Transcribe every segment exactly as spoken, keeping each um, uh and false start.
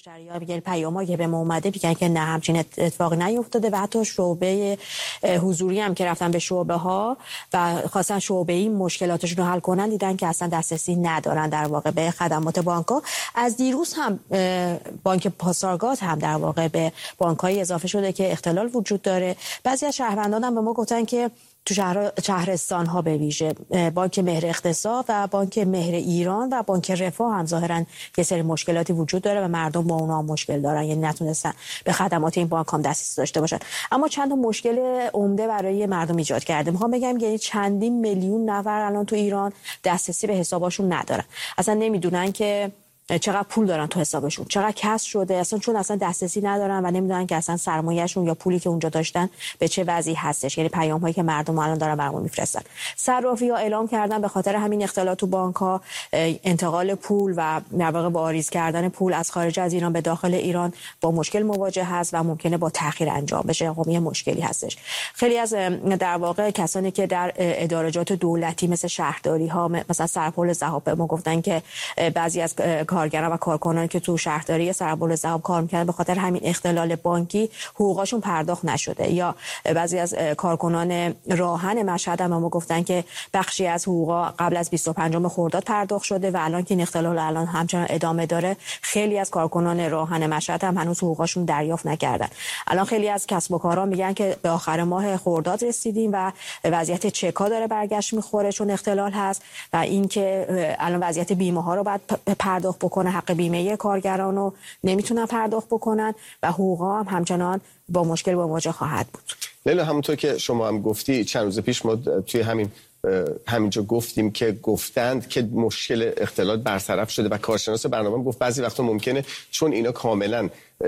مشتری‌ها میگن پیام‌ها که به ما اومده میگن که نه همچین اتفاقی نیفتاده و حتی شعبه حضوری هم که رفتن به شعبه ها و خواستن شعبه این مشکلاتشون رو حل کنن دیدن که اصلا دسترسی ندارن در واقع به خدمات بانک‌ها. از دیروز هم بانک پاسارگاد هم در واقع به بانک‌های اضافه شده که اختلال وجود داره. بعضی از شهروندان هم به ما گفتن که تو شهر شهرستان ها به ویژه بانک مهر اقتصاد و بانک مهر ایران و بانک رفاه هم ظاهرا یه سری مشکلاتی وجود داره و مردم با اونها مشکل دارن، یعنی نتونستن به خدمات این بانک هم دسترسی داشته باشن. اما چند تا مشکل عمده برای مردم ایجاد کرده. میخوام بگم یعنی چندین میلیون نفر الان تو ایران دسترسی به حساباشون ندارن، اصلا نمیدونن که چقدر پول دارن تو حسابشون، چقدر کسب شده، اصلا چون اصلا دسترسی ندارن و نمیدونن که اصلا سرمایه‌شون یا پولی که اونجا داشتن به چه وضعی هستش. یعنی پیام‌هایی که مردم الان دارن برامون میفرستن. صرافی‌ها اعلام کردن به خاطر همین اختلال تو بانک‌ها انتقال پول و در واقع واریز کردن پول از خارج از ایران به داخل ایران با مشکل مواجه هست و ممکنه با تأخیر انجام بشه. خب یه مشکلی هستش. خیلی از در واقع کسانی که در ادارجات دولتی مثل شهرداری‌ها مثلا سرپل ذهاب ما گفتن که بعضی از کارگران و کارکنان که تو شهرداری سرپل ذهاب کار می‌کردن به خاطر همین اختلال بانکی حقوقشون پرداخت نشده. یا بعضی از کارکنان راهن مشهد هم ما گفتن که بخشی از حقوقا قبل از بیست و پنجم خرداد پرداخت شده و الان که این اختلال الان همچنان ادامه داره خیلی از کارکنان راهن مشهد هم هنوز حقوقشون دریافت نکردن. الان خیلی از کسب و کارها میگن که به آخر ماه خرداد رسیدیم و وضعیت چک‌ها داره برگشت می‌خوره چون اختلال هست و اینکه الان وضعیت بیمه‌ها رو باید پرداخت بکنه، حق بیمه کارگران رو نمیتونن پرداخت بکنن و حقوقا هم همچنان با مشکل مواجه خواهد بود. لیلا همونطور که شما هم گفتی چند روز پیش ما توی همین همینجا گفتیم که گفتند که مشکل اختلال برطرف شده و کارشناس برنامه گفت بعضی وقتا ممکنه چون اینا کاملا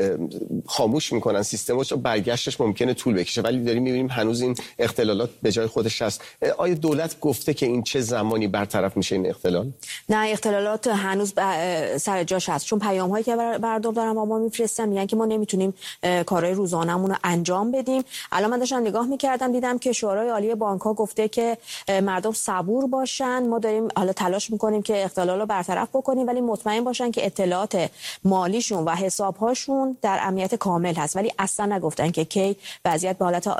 خاموش میکنن سیستمش و برگشتش ممکنه طول بکشه، ولی داریم میبینیم هنوز این اختلالات به جای خودش هست. آیا دولت گفته که این چه زمانی برطرف میشه این اختلال؟ نه، اختلالات هنوز سر جاش هست چون پیام هایی که مردم دارن ما میفرستن میگن که ما نمیتونیم کارهای روزانه‌مون رو انجام بدیم. الان من داشتم نگاه میکردم دیدم که شورای عالی بانک ها گفته که مردم صبور باشن، ما داریم حالا تلاش میکنیم که اختلال رو برطرف بکنیم ولی مطمئن باشن که اطلاعات مالیشون و حسابهاشون در امنیت کامل هست. ولی اصلا نگفتن که کی وضعیت به حالت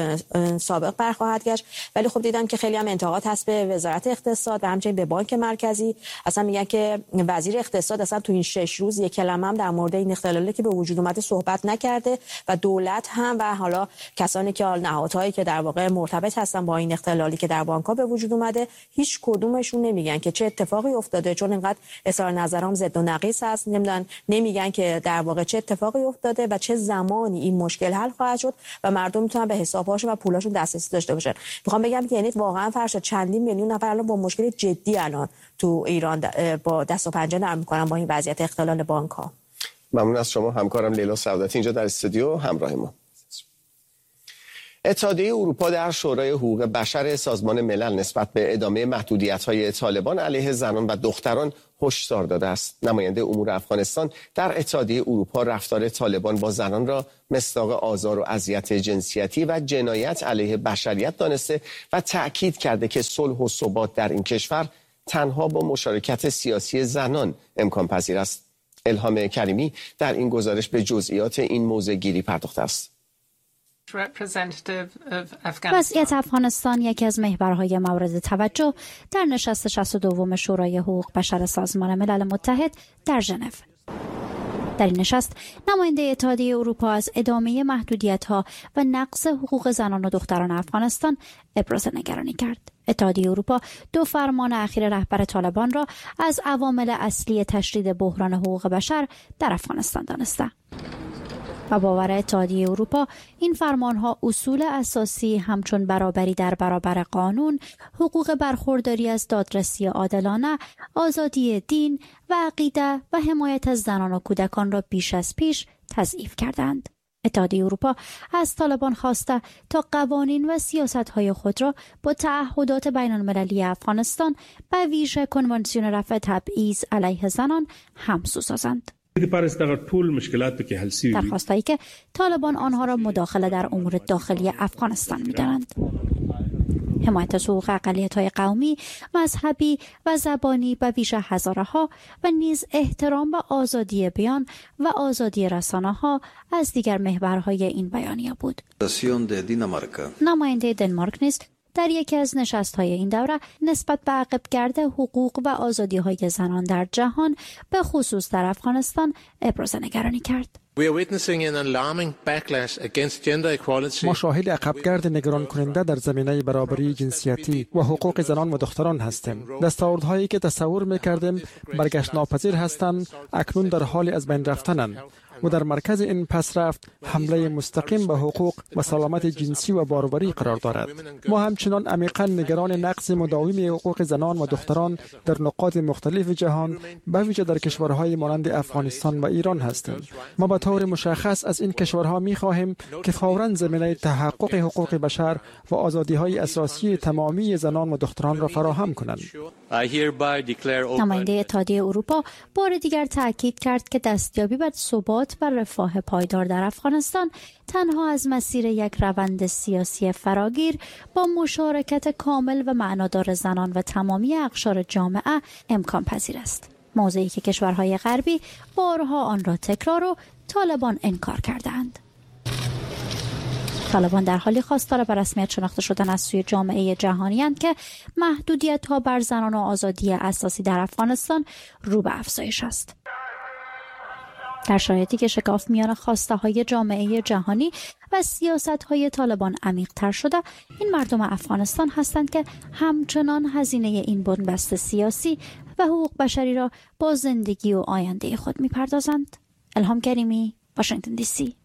سابق برخواهد گشت. ولی خب دیدم که خیلی هم انتقاد هست به وزارت اقتصاد و همچنین به بانک مرکزی. اصلا میگن که وزیر اقتصاد اصلا تو این شش روز یک کلمه هم در مورد این اختلالی که به وجود اومده صحبت نکرده و دولت هم و حالا کسانی که نهادهایی که در واقع مرتبط هستن با این اختلالی که در بانک‌ها به وجود اومده هیچ کدومشون نمیگن که چه اتفاقی افتاده، چون اینقدر اظهار نظرام ضد و نقیض هست. نمیدونن نمیگن که در واقع چه اتفاقی افتاده و چه زمانی این مشکل حل خواهد شد و مردم میتونن به حساب‌هاشون و پولاشون دسترسی داشته باشن. میخوام بگم که یعنی واقعا فرض چندین میلیون نفر الان با مشکل جدی الان تو ایران با دست و پنجه نرم میکنن با این وضعیت اختلال بانک‌ها. ممنون از شما همکارم لیلا سعادتی اینجا در استودیو همراه ما. اتحادیه اروپا در شورای حقوق بشر سازمان ملل نسبت به ادامه محدودیت‌های طالبان علیه زنان و دختران هشدار داده است. نماینده امور افغانستان در اتحادیه اروپا رفتار طالبان با زنان را مصداق آزار و اذیت جنسیتی و جنایت علیه بشریت دانسته و تأکید کرده که صلح و ثبات در این کشور تنها با مشارکت سیاسی زنان امکان پذیر است. الهام کریمی در این گزارش به جزئیات این موضوع گیری پرداخته است. وضعیت افغانستان یکی از محورهای مورد توجه در نشست شصت و دوم شورای حقوق بشر سازمان ملل متحد در ژنو. در این نشست نماینده اتحادیه اروپا از ادامه محدودیت‌ها و نقض حقوق زنان و دختران افغانستان ابراز نگرانی کرد. اتحادیه اروپا دو فرمان اخیر رهبر طالبان را از عوامل اصلی تشدید بحران حقوق بشر در افغانستان دانسته و باور اتحادیه اروپا این فرمانها اصول اساسی همچون برابری در برابر قانون، حقوق برخورداری از دادرسی عادلانه، آزادی دین و عقیده و حمایت از زنان و کودکان را بیش از پیش تضعیف کردند. اتحادیه اروپا از طالبان خواسته تا قوانین و سیاست‌های خود را با تعهدات بین‌المللی افغانستان به ویژه کنوانسیون رفع تبعیض علیه زنان همسو سازند. درخواستایی که طالبان آنها را مداخله در امور داخلی افغانستان می‌دانند. حمایت از حقوق اقلیت‌های قومی، مذهبی و زبانی به ویژه هزاره‌ها و نیز احترام به آزادی بیان و آزادی رسانه‌ها از دیگر محورهای این بیانیه بود. نماینده دنمارک نیز در یکی از نشست‌های این دوره نسبت به عقب‌گرد حقوق و آزادی‌های زنان در جهان به خصوص در افغانستان ابراز نگرانی کرد. ما شاهد عقب‌گرد نگران کننده در زمینه برابری جنسیتی و حقوق زنان و دختران هستیم. دستاوردهایی که تصور می‌کردیم برگشت ناپذیر هستند، اکنون در حال از بین رفتنند و در مرکز این پسرفت حمله مستقیم به حقوق و سلامت جنسی و باروری قرار دارد. ما همچنان عمیقاً نگران نقض مداوم حقوق زنان و دختران در نقاط مختلف جهان، به ویژه در کشورهای مانند افغانستان و ایران هستیم. ما به طور مشخص از این کشورها می‌خواهیم که فوراً زمینه تحقق حقوق بشر و آزادی‌های اساسی تمامی زنان و دختران را فراهم کنند. نماینده اتحادیه اروپا بار دیگر تاکید کرد که دستیابی به ثبات و رفاه پایدار در افغانستان تنها از مسیر یک روند سیاسی فراگیر با مشارکت کامل و معنادار زنان و تمامی اقشار جامعه امکان پذیر است. موضوعی که کشورهای غربی بارها آن را تکرار و طالبان انکار کردند. طالبان در حالی خواستار به رسمیت شناخته شدن از سوی جامعه جهانی اند که محدودیت‌ها بر زنان و آزادی اساسی در افغانستان رو به افزایش است. در شرایطی که شکاف میان خواسته های جامعه جهانی و سیاست های طالبان عمیق تر شده، این مردم افغانستان هستند که همچنان هزینه این بنبست سیاسی و حقوق بشری را با زندگی و آینده خود میپردازند. الهام کریمی، واشنگتن دی سی.